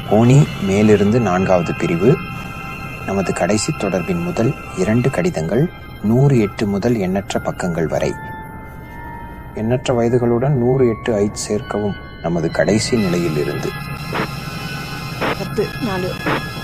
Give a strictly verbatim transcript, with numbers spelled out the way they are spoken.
ஓனி மேலிருந்து நான்காவது பிரிவு. நமது கடைசி தொடர்பின் முதல் இரண்டு கடிதங்கள் நூறு எட்டு முதல் எண்ணற்ற பக்கங்கள் வரை. எண்ணற்ற வயதுகளுடன் நூறு எட்டு ஐத் சேர்க்கவும். நமது கடைசி நிலையில் இருந்து பத்து நாலு